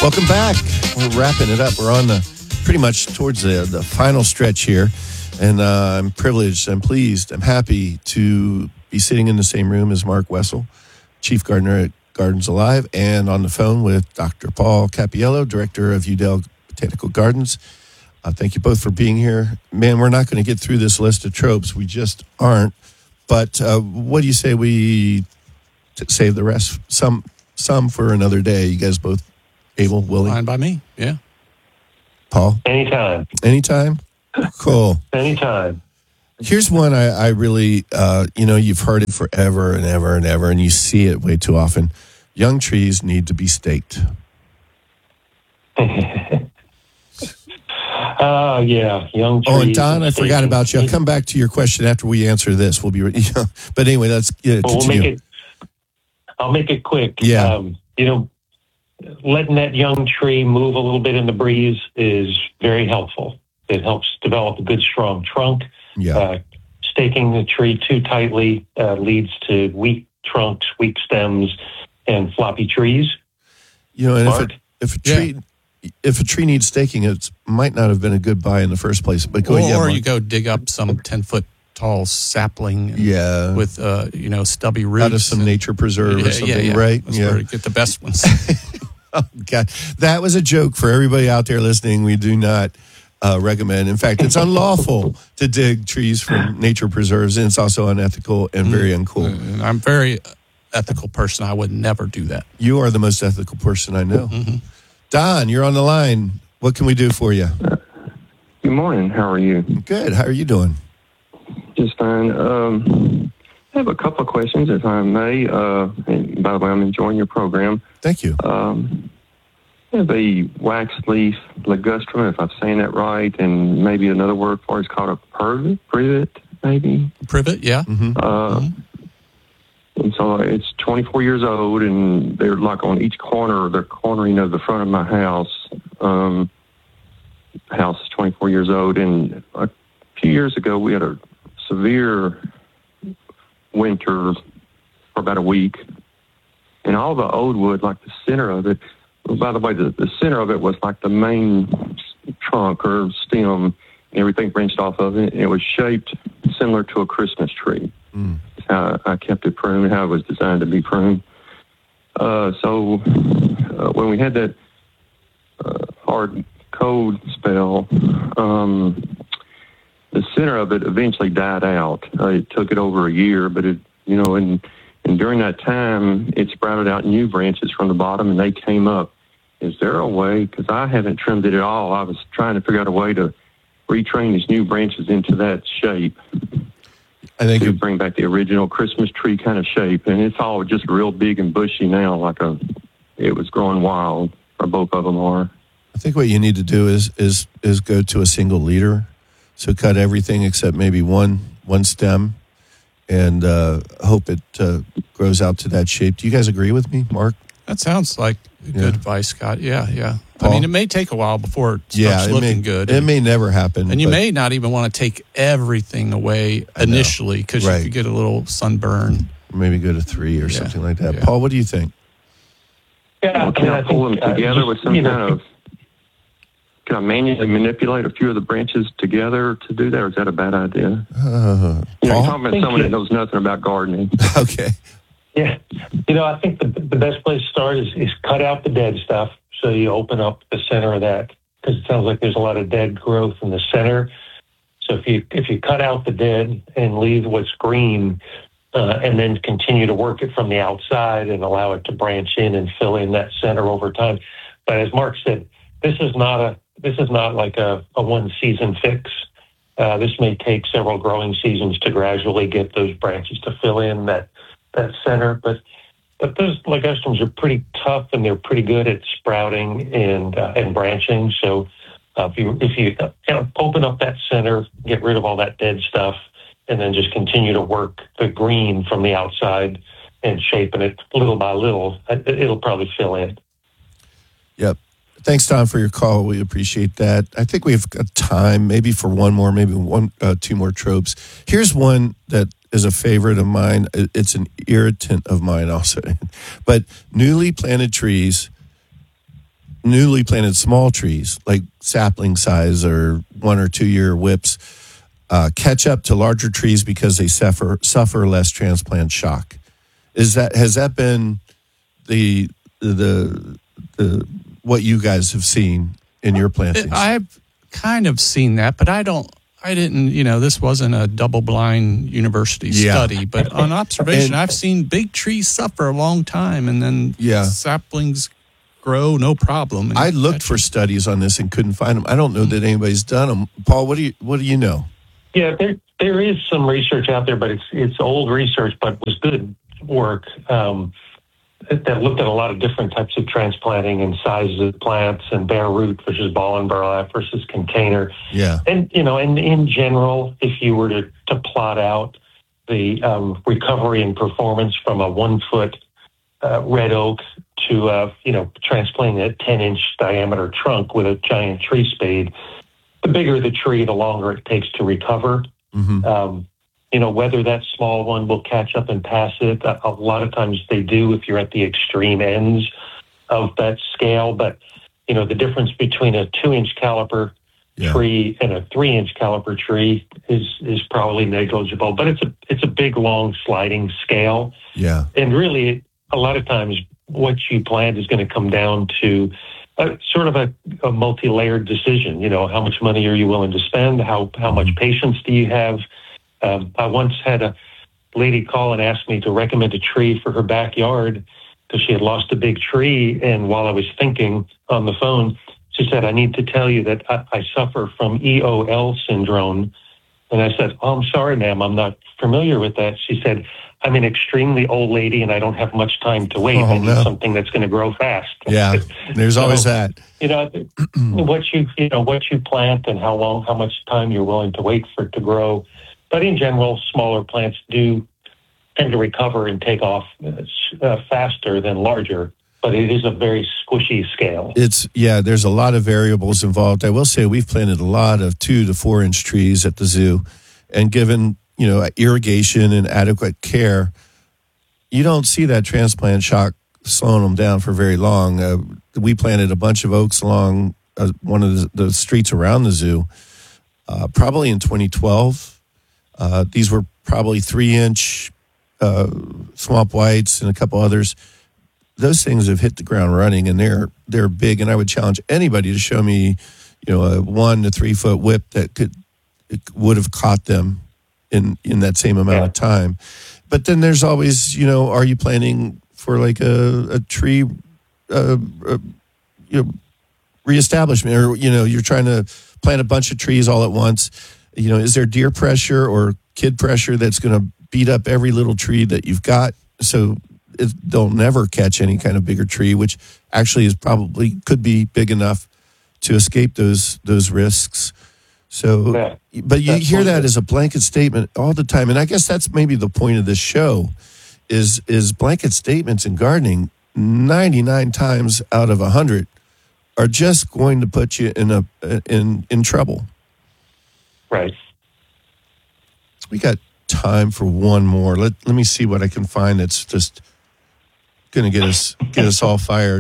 Welcome back. We're wrapping it up. We're on pretty much towards the final stretch here. And I'm privileged, I'm pleased, I'm happy to be sitting in the same room as Mark Wessel, Chief Gardener at Gardens Alive, and on the phone with Dr. Paul Cappiello, Director of Udell Botanical Gardens. Thank you both for being here. Man, we're not going to get through this list of tropes. We just aren't. But what do you say we save the rest, some for another day? You guys both able, willing? Fine by me, yeah. Paul? Anytime. Anytime? Cool. Anytime. Here's one I really, you've heard it forever and ever and ever, and you see it way too often. Young trees need to be staked. Yeah, young trees. Oh, and Don, I forgot about you. I'll come back to your question after we answer this. We'll be, but anyway, let's continue. I'll make it quick. Yeah. Letting that young tree move a little bit in the breeze is very helpful. It helps develop a good, strong trunk. Yeah. Staking the tree too tightly leads to weak trunks, weak stems, and floppy trees. And if a tree needs staking, it might not have been a good buy in the first place. But you go dig up some 10-foot tall sapling with stubby roots out of some nature preserve or something, right? That's where you get the best ones. Oh, God. That was a joke for everybody out there listening. We do not recommend. In fact, it's unlawful to dig trees from nature preserves, and it's also unethical and very uncool. I'm a very ethical person. I would never do that. You are the most ethical person I know. Mm-hmm. Don, you're on the line. What can we do for you? Good morning. How are you? Good. How are you doing? Just fine. I have a couple of questions, if I may. And by the way, I'm enjoying your program. Thank you. I have a wax leaf ligustrum, if I'm saying that right, and maybe another word for it's called a privet, maybe? Privet, yeah. And so it's 24 years old, and they're like on each corner, they're cornering of the front of my house. The house is 24 years old, and a few years ago we had a severe winter for about a week, and all the old wood, like the center of it, by the way, the center of it was like the main trunk or stem, and everything branched off of it, and it was shaped similar to a Christmas tree. How I kept it pruned, how it was designed to be pruned. So when we had that hard, cold spell, the center of it eventually died out. It took it over a year, but and during that time, it sprouted out new branches from the bottom, and they came up. Is there a way, because I haven't trimmed it at all, I was trying to figure out a way to retrain these new branches into that shape. I think to bring back the original Christmas tree kind of shape, and it's all just real big and bushy now, it was growing wild, or both of them are. I think what you need to do is go to a single leader, so cut everything except maybe one stem, and hope it grows out to that shape. Do you guys agree with me, Mark? That sounds like good advice, Scott. Yeah. Paul? I mean, it may take a while before it starts looking good. It may never happen. And you may not even want to take everything away initially, because you could get a little sunburn. Maybe go to 3 or something like that. Yeah. Paul, what do you think? Yeah, can I pull them together with some kind of... Can I manually manipulate a few of the branches together to do that, or is that a bad idea? Paul? You're talking about someone that knows nothing about gardening. Okay. Yeah. I think the best place to start is cut out the dead stuff, so you open up the center of that, because it sounds like there's a lot of dead growth in the center. So if you cut out the dead and leave what's green, and then continue to work it from the outside and allow it to branch in and fill in that center over time. But as Mark said, this is not like a one season fix. This may take several growing seasons to gradually get those branches to fill in that center. But those ligustums are pretty tough, and they're pretty good at sprouting and branching. So if you open up that center, get rid of all that dead stuff, and then just continue to work the green from the outside and shaping it little by little, it'll probably fill in. Yep. Thanks, Don, for your call. We appreciate that. I think we've got time maybe for one more, maybe two more tropes. Here's one that is a favorite of mine. It's an irritant of mine also. But newly planted trees newly planted small trees, like sapling size or 1 or 2 year whips, catch up to larger trees because they suffer less transplant shock. Has that been the what you guys have seen in your plantings? I've kind of seen that, but I didn't, this wasn't a double-blind university study, but on observation, I've seen big trees suffer a long time, and then saplings grow no problem. I looked for studies on this and couldn't find them. I don't know that anybody's done them. Paul, what do you know? Yeah, there is some research out there, but it's old research, but was good work that looked at a lot of different types of transplanting and sizes of plants and bare root versus ball and burlap versus container. Yeah. And, and in general, if you were to plot out the recovery and performance from a 1 foot red oak to, transplanting a 10-inch diameter trunk with a giant tree spade, the bigger the tree, the longer it takes to recover. Mm-hmm. Whether that small one will catch up and pass it, a lot of times they do if you're at the extreme ends of that scale. But, the difference between a 2-inch caliper tree and a 3-inch caliper tree is probably negligible. But it's a big, long sliding scale. Yeah. And really, a lot of times what you plant is going to come down to sort of a multi-layered decision. How much money are you willing to spend? How much patience do you have? I once had a lady call and ask me to recommend a tree for her backyard because she had lost a big tree. And while I was thinking on the phone, she said, I need to tell you that I suffer from EOL syndrome. And I said, oh, I'm sorry, ma'am, I'm not familiar with that. She said, I'm an extremely old lady and I don't have much time to wait. I need something that's going to grow fast. Yeah, there's always that. What you plant and how much time you're willing to wait for it to grow. But in general, smaller plants do tend to recover and take off faster than larger. But it is a very squishy scale. There's a lot of variables involved. I will say we've planted a lot of 2 to 4 inch trees at the zoo, and given irrigation and adequate care, you don't see that transplant shock slowing them down for very long. We planted a bunch of oaks along one of the streets around the zoo, probably in 2012. These were probably 3-inch swamp whites and a couple others. Those things have hit the ground running, and they're big. And I would challenge anybody to show me, a 1 to 3 foot whip that would have caught them in that same amount of time. But then there's always, are you planning for like a tree, reestablishment, or you're trying to plant a bunch of trees all at once? Is there deer pressure or kid pressure that's going to beat up every little tree that you've got? So they'll never catch any kind of bigger tree, which actually could be big enough to escape those risks. So, but you hear that as a blanket statement all the time. And I guess that's maybe the point of this show is blanket statements in gardening 99 times out of 100 are just going to put you in trouble. Right. We got time for one more. Let me see what I can find that's just going to get us all fired.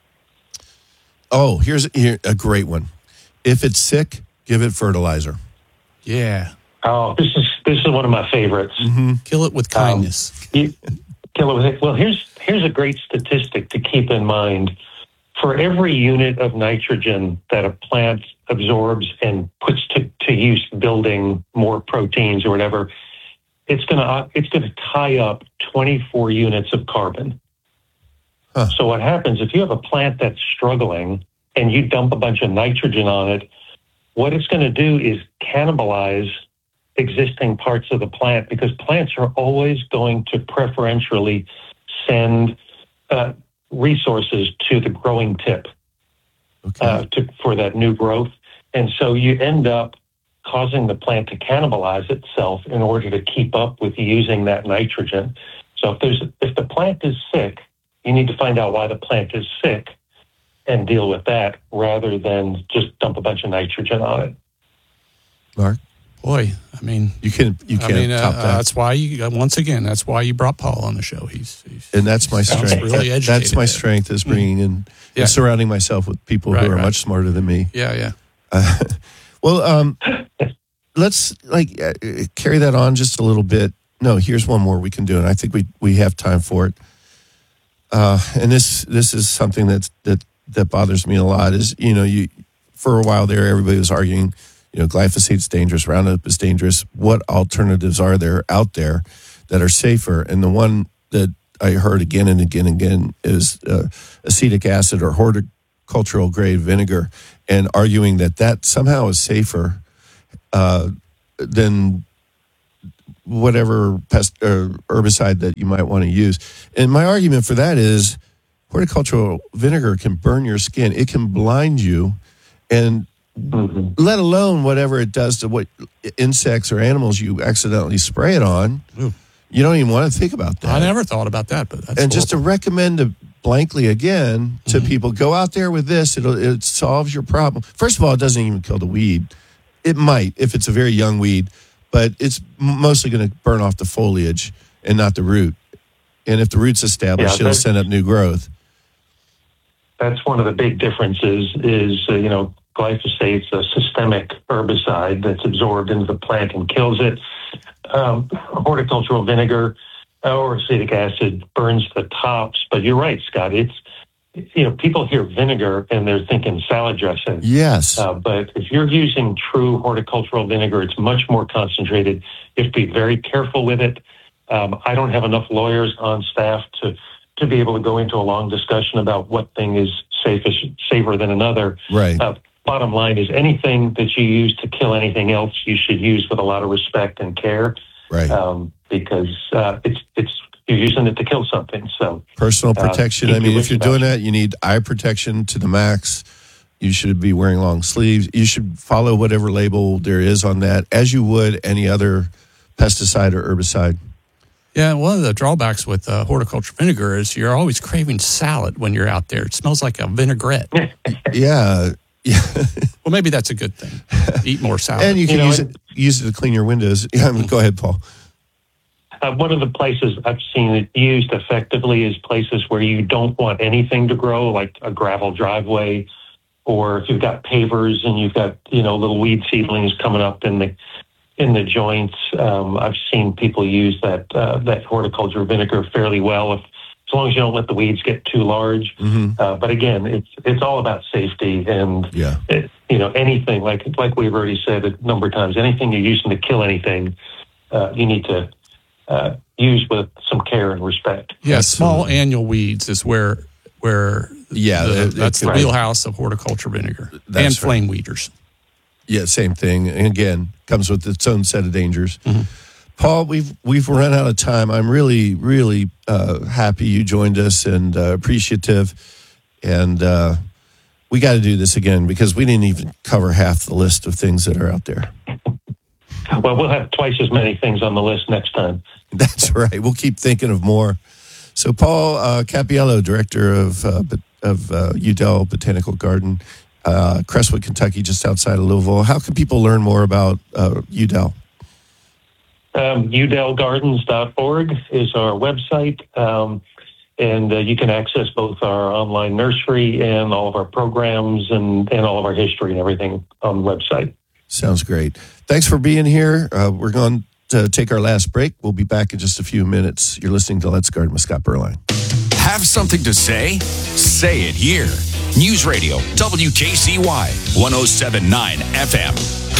Oh, here's a great one. If it's sick, give it fertilizer. Yeah. Oh, this is one of my favorites. Mm-hmm. Kill it with kindness. Well, here's a great statistic to keep in mind. For every unit of nitrogen that a plant absorbs and puts to use building more proteins or whatever, it's gonna tie up 24 units of carbon. Huh. So what happens if you have a plant that's struggling and you dump a bunch of nitrogen on it? What it's going to do is cannibalize existing parts of the plant, because plants are always going to preferentially send resources to the growing tip for that new growth. And so you end up causing the plant to cannibalize itself in order to keep up with using that nitrogen. So if the plant is sick, you need to find out why the plant is sick and deal with that rather than just dump a bunch of nitrogen on it. Mark? Boy, I mean, you can't top that. That's why that's why you brought Paul on the show. He's and that's my strength. Really educated. That's my strength is bringing in and surrounding myself with people who are much smarter than me. Yeah. Well, let's carry that on just a little bit. No, here's one more we can do, and I think we have time for it. And this is something that bothers me a lot. Is for a while there, everybody was arguing, glyphosate's dangerous, Roundup is dangerous. What alternatives are there out there that are safer? And the one that I heard again and again and again is acetic acid or horticultural grade vinegar, and arguing that somehow is safer than whatever pest or herbicide that you might want to use. And my argument for that is horticultural vinegar can burn your skin. It can blind you, and let alone whatever it does to what insects or animals you accidentally spray it on. Ooh. You don't even want to think about that. I never thought about that, but that's just to recommend blankly again to people, go out there with this. It solves your problem. First of all, it doesn't even kill the weed. It might if it's a very young weed, but it's mostly going to burn off the foliage and not the root. And if the root's established, it'll send up new growth. That's one of the big differences is, glyphosate's a systemic herbicide that's absorbed into the plant and kills it. Horticultural vinegar or acetic acid burns the tops. But you're right, Scott. It's, people hear vinegar and they're thinking salad dressing. Yes. But if you're using true horticultural vinegar, it's much more concentrated. You have to be very careful with it. I don't have enough lawyers on staff to be able to go into a long discussion about what thing is safer than another. Right. Bottom line is anything that you use to kill anything else, you should use with a lot of respect and care. Right. Because you're using it to kill something. So personal protection. If you're doing that, you need eye protection to the max. You should be wearing long sleeves. You should follow whatever label there is on that, as you would any other pesticide or herbicide. Yeah, one of the drawbacks with horticulture vinegar is you're always craving salad when you're out there. It smells like a vinaigrette. Yeah. Well, maybe that's a good thing. Eat more salad. And you can use it to clean your windows. Yeah, go ahead, Paul. One of the places I've seen it used effectively is places where you don't want anything to grow, like a gravel driveway, or if you've got pavers and you've got little weed seedlings coming up in the joints. I've seen people use that horticulture vinegar fairly well, as long as you don't let the weeds get too large. Mm-hmm. But again, it's all about safety and anything like we've already said a number of times. Anything you're using to kill anything, you need to use with some care and respect. Yeah, small annual weeds is where that's the wheelhouse of horticulture vinegar and flame weeders. Yeah, same thing. And again, comes with its own set of dangers. Mm-hmm. Paul, we've run out of time. I'm really, really happy you joined us and appreciative. And we got to do this again because we didn't even cover half the list of things that are out there. Well, we'll have twice as many things on the list next time. That's right. We'll keep thinking of more. So, Paul Cappiello, director of Udell Botanical Garden, Crestwood, Kentucky, just outside of Louisville. How can people learn more about Udell? UdellGardens.org is our website, and you can access both our online nursery and all of our programs and all of our history and everything on the website. Sounds great. Thanks for being here. We're going to take our last break. We'll be back in just a few minutes. You're listening to Let's Garden with Scott Berline. Have something to say? Say it here. News Radio, WKCY, 107.9 FM.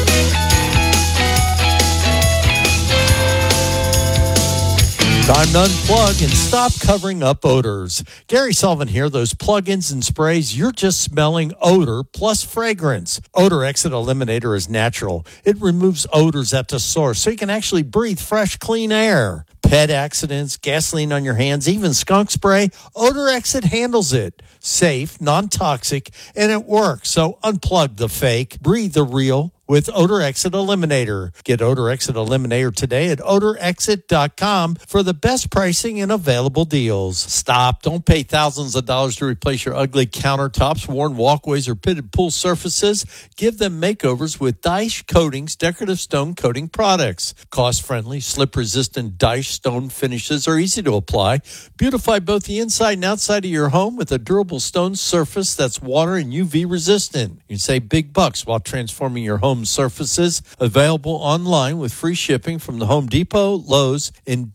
Time to unplug and stop covering up odors. Gary Sullivan here. Those plug-ins and sprays, you're just smelling odor plus fragrance. Odor Exit Eliminator is natural. It removes odors at the source so you can actually breathe fresh, clean air. Pet accidents, gasoline on your hands, even skunk spray, Odor Exit handles it. Safe, non-toxic, and it works. So unplug the fake, breathe the real with Odor Exit Eliminator. Get Odor Exit Eliminator today at odorexit.com for the best pricing and available deals. Stop. Don't pay thousands of dollars to replace your ugly countertops, worn walkways, or pitted pool surfaces. Give them makeovers with Daesh Coatings decorative stone coating products. Cost-friendly, slip-resistant Daesh stone finishes are easy to apply. Beautify both the inside and outside of your home with a durable stone surface that's water and UV resistant. You can save big bucks while transforming your home surfaces. Available online with free shipping from the Home Depot, Lowe's, and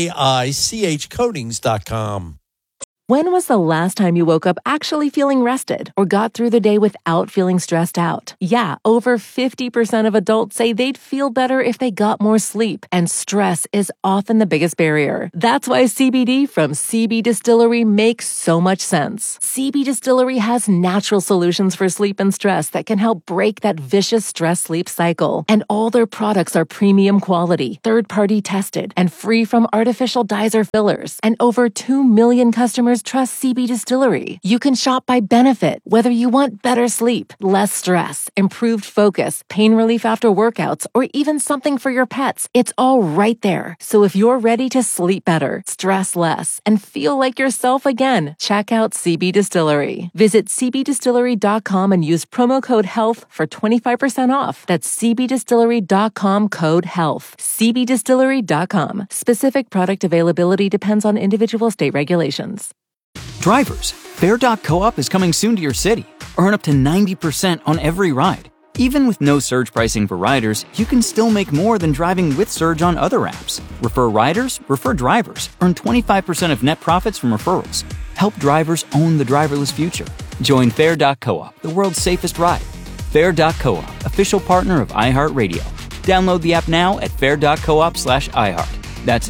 DAICHcoatings.com. When was the last time you woke up actually feeling rested or got through the day without feeling stressed out? Yeah, over 50% of adults say they'd feel better if they got more sleep, and stress is often the biggest barrier. That's why CBD from CB Distillery makes so much sense. CB Distillery has natural solutions for sleep and stress that can help break that vicious stress-sleep cycle. And all their products are premium quality, third-party tested, and free from artificial dyes or fillers. And over 2 million customers trust CB Distillery. You can shop by benefit, whether you want better sleep, less stress, improved focus, pain relief after workouts, or even something for your pets. It's all right there. So if you're ready to sleep better, stress less, and feel like yourself again, check out CB Distillery. Visit cbdistillery.com and use promo code HEALTH for 25% off. That's cbdistillery.com code HEALTH. cbdistillery.com. Specific product availability depends on individual state regulations. Drivers, Fair.coop is coming soon to your city. Earn up to 90% on every ride. Even with no surge pricing for riders, you can still make more than driving with Surge on other apps. Refer riders, refer drivers. Earn 25% of net profits from referrals. Help drivers own the driverless future. Join Fair.coop, the world's safest ride. Fair.coop, official partner of iHeartRadio. Download the app now at fair.coop/iHeart. That's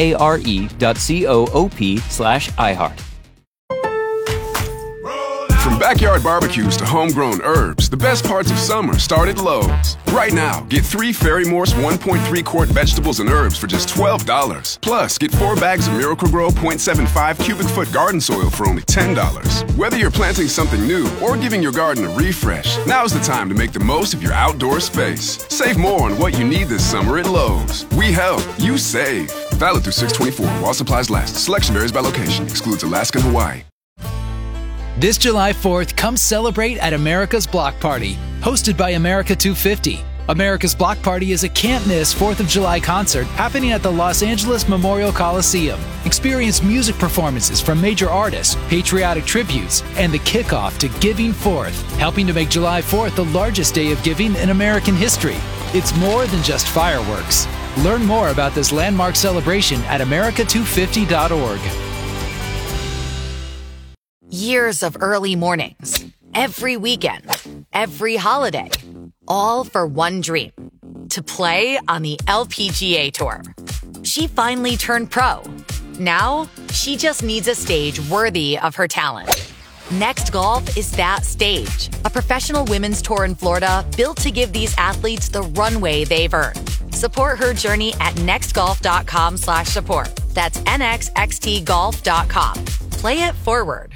FARE.coop/iHeart. From backyard barbecues to homegrown herbs, the best parts of summer start at Lowe's. Right now, get 3 Ferry Morse 1.3-quart vegetables and herbs for just $12. Plus, get 4 bags of Miracle-Gro 0.75 cubic foot garden soil for only $10. Whether you're planting something new or giving your garden a refresh, now's the time to make the most of your outdoor space. Save more on what you need this summer at Lowe's. We help, you save. Valid through 6/24 while supplies last. Selection varies by location. Excludes Alaska and Hawaii. This July 4th, come celebrate at America's Block Party, hosted by America 250. America's Block Party is a can't-miss 4th of July concert happening at the Los Angeles Memorial Coliseum. Experience music performances from major artists, patriotic tributes, and the kickoff to Giving Forth, helping to make July 4th the largest day of giving in American history. It's more than just fireworks. Learn more about this landmark celebration at america250.org. Years of early mornings, every weekend, every holiday, all for one dream, to play on the LPGA Tour. She finally turned pro. Now, she just needs a stage worthy of her talent. Next Golf is that stage, a professional women's tour in Florida built to give these athletes the runway they've earned. Support her journey at nextgolf.com/support. That's nxxtgolf.com. Play it forward.